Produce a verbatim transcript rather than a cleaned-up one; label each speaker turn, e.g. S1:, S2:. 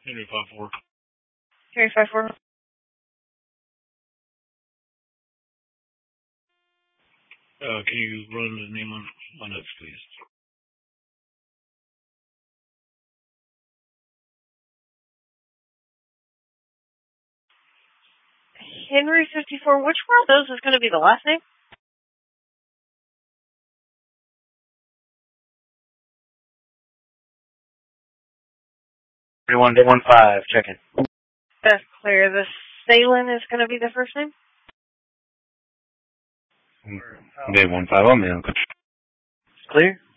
S1: Henry five four.
S2: Henry five four.
S1: Uh, can you run the name on, on us, please?
S2: Henry fifty-four, which one of those is going to be the last name?
S3: three one one five, checking.
S2: That's clear. The Salin is going to be the first name?
S3: Day one five, I'm in. Clear?